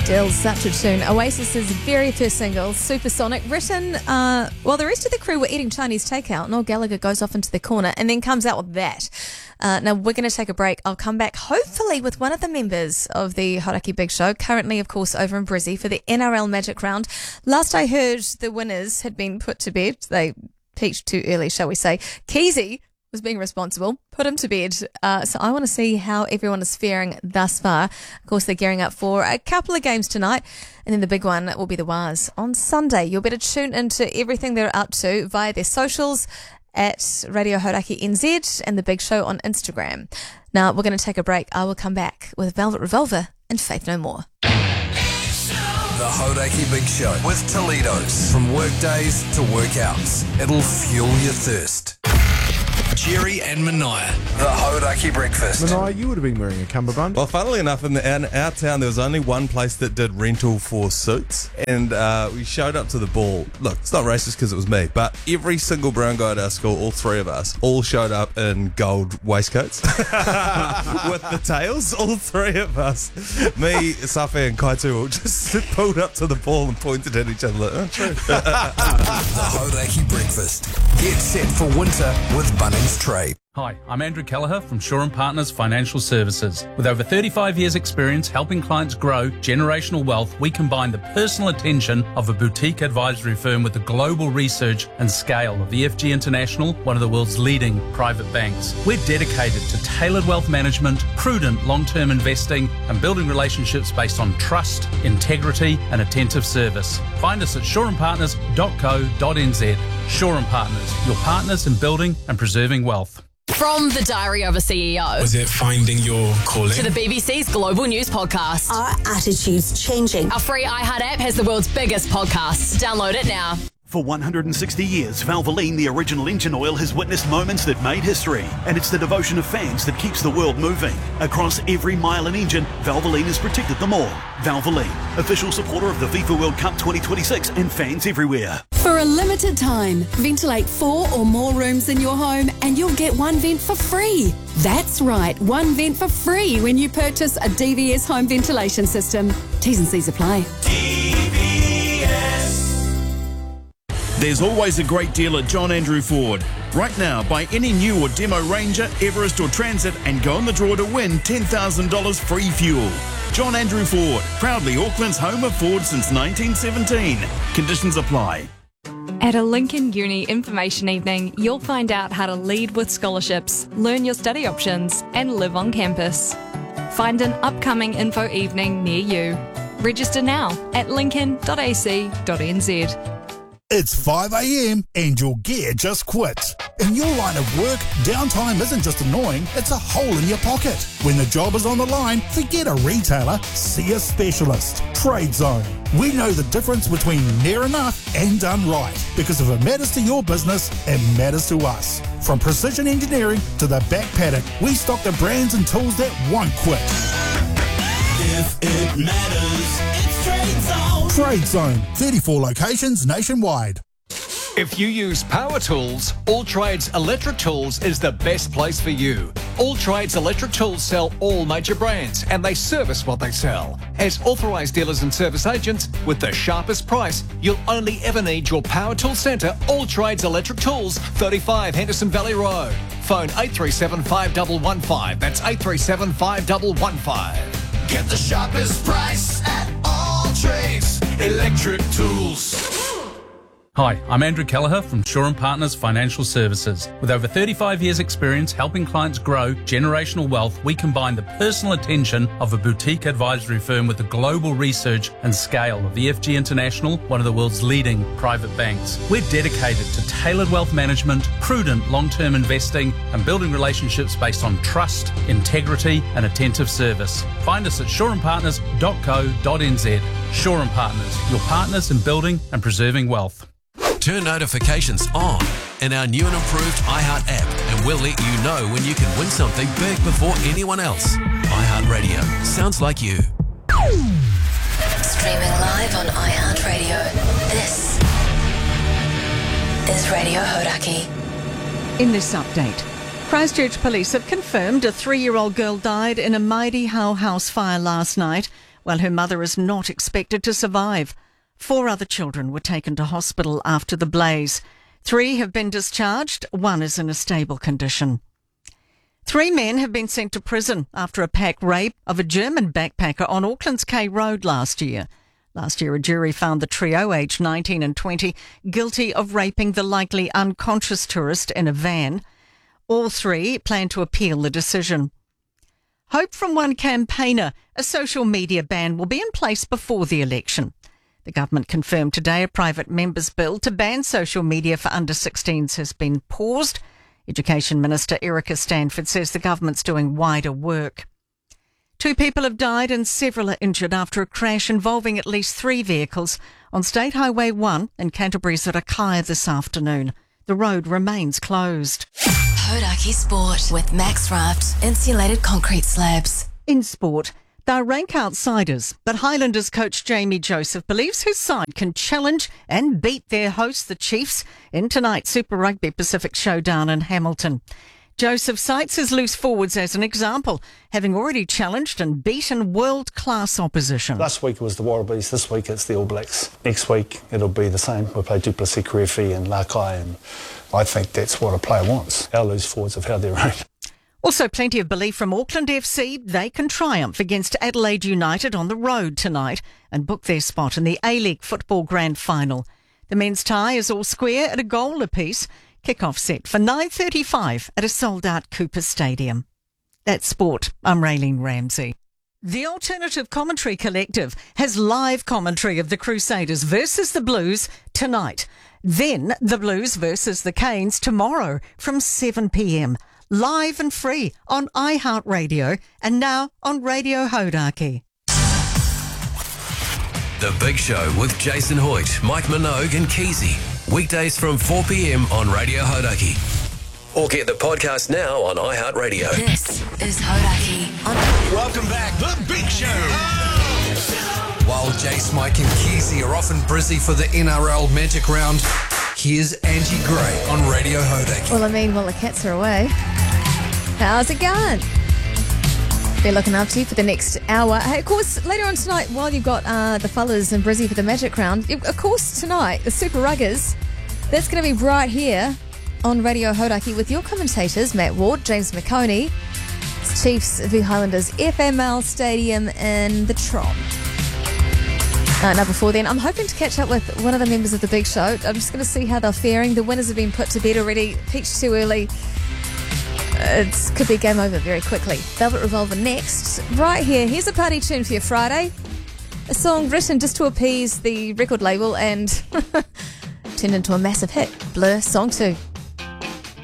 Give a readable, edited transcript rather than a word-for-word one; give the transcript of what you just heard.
Still such a tune. Oasis's very first single, Supersonic, written while the rest of the crew were eating Chinese takeout. Noel Gallagher goes off into the corner and then comes out with that. Now we're going to take a break. I'll come back hopefully with one of the members of the Hodaki Big Show, currently of course over in Brizzy for the NRL Magic Round. Last I heard, the winners had been put to bed. They peaked too early, shall we say. Keezy was being responsible, put him to bed. So I want to see how everyone is faring thus far. Of course, they're gearing up for a couple of games tonight, and then the big one will be the Waz on Sunday. You'll better tune into everything they're up to via their socials at Radio Hodaki NZ and The Big Show on Instagram. Now, we're going to take a break. I will come back with Velvet Revolver and Faith No More. The Hodaki Big Show with Toledo's. From workdays to workouts, it'll fuel your thirst. Jerry and Mania. The Hodaki Breakfast. Mania, you would have been wearing a cummerbund. Well, funnily enough, in our town, there was only one place that did rental for suits, and we showed up to the ball. Look, it's not racist because it was me, but every single brown guy at our school, all three of us, all showed up in gold waistcoats with the tails. All three of us, me, Safi, and Kaitu, all just pulled up to the ball and pointed at each other like, oh, true. The Hodaki Breakfast. Get set for winter with Bunnings Trade. Hi, I'm Andrew Kelleher from Shaw & Partners Financial Services. With over 35 years' experience helping clients grow generational wealth, we combine the personal attention of a boutique advisory firm with the global research and scale of EFG International, one of the world's leading private banks. We're dedicated to tailored wealth management, prudent long-term investing, and building relationships based on trust, integrity, and attentive service. Find us at shawandpartners.co.nz. Shaw & Partners, your partners in building and preserving wealth. From the Diary of a CEO. Was it finding your calling? To the BBC's Global News Podcast. Our attitude's changing. Our free iHeart app has the world's biggest podcasts. Download it now. For 160 years, Valvoline, the original engine oil, has witnessed moments that made history. And it's the devotion of fans that keeps the world moving. Across every mile and engine, Valvoline has protected them all. Valvoline, official supporter of the FIFA World Cup 2026 and fans everywhere. For a limited time, ventilate 4 or more rooms in your home and you'll get one vent for free. That's right, one vent for free when you purchase a DVS home ventilation system. T's and C's apply. There's always a great deal at John Andrew Ford. Right now, buy any new or demo Ranger, Everest or Transit and go in the draw to win $10,000 free fuel. John Andrew Ford, proudly Auckland's home of Ford since 1917. Conditions apply. At a Lincoln Uni Information Evening, you'll find out how to lead with scholarships, learn your study options and live on campus. Find an upcoming info evening near you. Register now at lincoln.ac.nz. It's 5 a.m. and your gear just quits. In your line of work, downtime isn't just annoying, it's a hole in your pocket. When the job is on the line, forget a retailer, see a specialist. Trade Zone. We know the difference between near enough and done right, because if it matters to your business, it matters to us. From precision engineering to the back paddock, we stock the brands and tools that won't quit. If it matters, it's Trade Zone. Trade Zone, 34 locations nationwide. If you use power tools, All Trades Electric Tools is the best place for you. All Trades Electric Tools sell all major brands and they service what they sell. As authorised dealers and service agents, with the sharpest price, you'll only ever need your power tool centre, All Trades Electric Tools, 35 Henderson Valley Road. Phone 837 5115. That's 837 5115. Get the sharpest price at All Trades Electric Tools. Hi, I'm Andrew Kelleher from Shaw & Partners Financial Services. With over 35 years' experience helping clients grow generational wealth, we combine the personal attention of a boutique advisory firm with the global research and scale of EFG International, one of the world's leading private banks. We're dedicated to tailored wealth management, prudent long-term investing, and building relationships based on trust, integrity, and attentive service. Find us at shawandpartners.co.nz. Shaw & Partners, your partners in building and preserving wealth. Turn notifications on in our new and improved iHeart app, and we'll let you know when you can win something big before anyone else. iHeart Radio. Sounds like you. Streaming live on iHeartRadio. This is Radio Hodaki. In this update, Christchurch police have confirmed a 3-year-old girl died in a Maidi Hau house fire last night, while her mother is not expected to survive. 4 other children were taken to hospital after the blaze. 3 have been discharged, 1 is in a stable condition. 3 men have been sent to prison after a pack rape of a German backpacker on Auckland's K Road last year. Last year, a jury found the trio, aged 19 and 20, guilty of raping the likely unconscious tourist in a van. All 3 plan to appeal the decision. Hope from one campaigner: a social media ban will be in place before the election. The government confirmed today a private member's bill to ban social media for under-16s has been paused. Education Minister Erica Stanford says the government's doing wider work. 2 people have died and several are injured after a crash involving at least 3 vehicles on State Highway 1 in Canterbury's Rakaia this afternoon. The road remains closed. Hodaki Sport with Max Raft insulated concrete slabs. In sport, they're rank outsiders, but Highlanders coach Jamie Joseph believes his side can challenge and beat their hosts, the Chiefs, in tonight's Super Rugby Pacific Showdown in Hamilton. Joseph cites his loose forwards as an example, having already challenged and beaten world-class opposition. Last week it was the Wallabies, this week it's the All Blacks. Next week it'll be the same. We'll play Duplessis, Karefi and Lakai, and I think that's what a player wants. Our loose forwards have held their own. Also plenty of belief from Auckland FC. They can triumph against Adelaide United on the road tonight and book their spot in the A-League Football Grand Final. The men's tie is all square at a goal apiece. Kick-off set for 9:35 at a sold-out Cooper Stadium. That's sport. I'm Raylene Ramsey. The Alternative Commentary Collective has live commentary of the Crusaders versus the Blues tonight. Then the Blues versus the Canes tomorrow from 7 p.m. Live and free on iHeartRadio and now on Radio Hodaki. The Big Show with Jason Hoyt, Mike Minogue and Keezy. Weekdays from 4 p.m. on Radio Hodaki. Or get the podcast now on iHeartRadio. This is Hodaki. Welcome back, The Big Show. While Jace, Mike and Keezy are off in Brizzy for the NRL Magic Round, here's Angie Gray on Radio Hodaki. Well, while the cats are away, how's it going? They're looking after you for the next hour. Hey, of course, later on tonight, while you've got the fellas in Brizzy for the Magic Round, of course, tonight, the Super Ruggers, that's going to be right here on Radio Hodaki with your commentators, Matt Ward, James McConey. It's Chiefs v Highlanders, FML Stadium in the Tron. Now, before then, I'm hoping to catch up with one of the members of the Big Show. I'm just going to see how they're faring. The winners have been put to bed already. Peached too early. It could be game over very quickly. Velvet Revolver next. Right here, here's a party tune for your Friday. A song written just to appease the record label and turned into a massive hit. Blur, Song 2.